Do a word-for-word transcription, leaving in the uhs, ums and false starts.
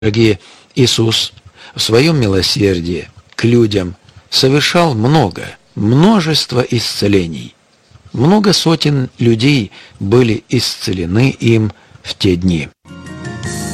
Дорогие, Иисус в своем милосердии к людям совершал много, множество исцелений. Много сотен людей были исцелены им в те дни.